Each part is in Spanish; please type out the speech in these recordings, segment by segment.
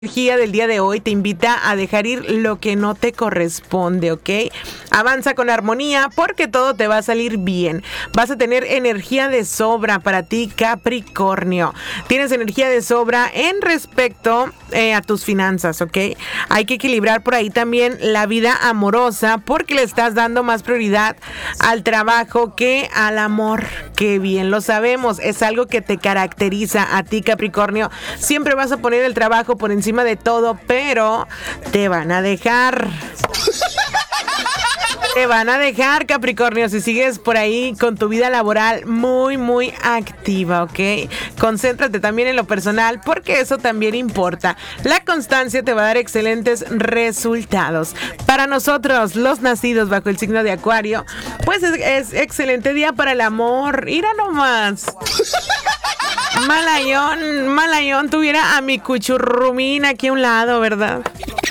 Energía del día de hoy te invita a dejar ir lo que no te corresponde, ¿ok? Avanza con armonía porque todo te va a salir bien. Vas a tener energía de sobra para ti, Capricornio. Tienes energía de sobra en respecto a tus finanzas, ¿ok? Hay que equilibrar por ahí también la vida amorosa porque le estás dando más prioridad al trabajo que al amor. Que bien lo sabemos, es algo que te caracteriza a ti, Capricornio. Siempre vas a poner el trabajo por encima de todo, pero te van a dejar. Te van a dejar, Capricornio, si sigues por ahí con tu vida laboral muy activa, ¿ok? Concéntrate también en lo personal porque eso también importa. La constancia te va a dar excelentes resultados. Para nosotros, los nacidos bajo el signo de Acuario, pues es excelente día para el amor. Mira nomás. Malayón tuviera a mi cuchurrumín aquí a un lado, ¿verdad?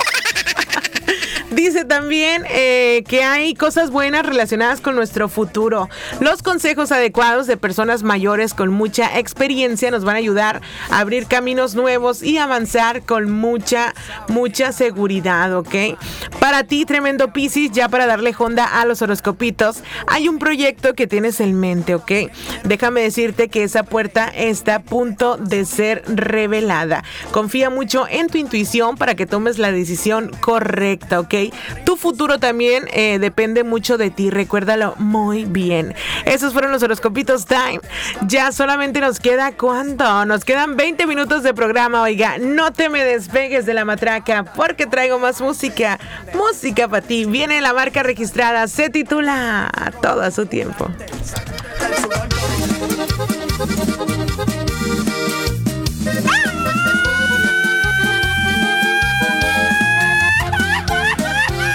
Dice también que hay cosas buenas relacionadas con nuestro futuro. Los consejos adecuados de personas mayores con mucha experiencia nos van a ayudar a abrir caminos nuevos y avanzar con mucha seguridad, ¿ok? Para ti, tremendo Piscis, ya para darle honda a los horoscopitos, hay un proyecto que tienes en mente, ¿ok? Déjame decirte que esa puerta está a punto de ser revelada. Confía mucho en tu intuición para que tomes la decisión correcta, ¿ok? Tu futuro también depende mucho de ti, recuérdalo muy bien. Esos fueron los horoscopitos time. Ya solamente nos queda, ¿cuánto? Nos quedan 20 minutos de programa, oiga, no te me despegues de la matraca porque traigo más música para ti. Viene la marca registrada, se titula Todo a su tiempo.